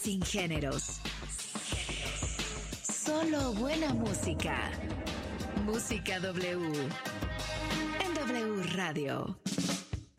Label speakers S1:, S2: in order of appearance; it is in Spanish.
S1: Sin géneros. Solo buena música. Música W. En W Radio.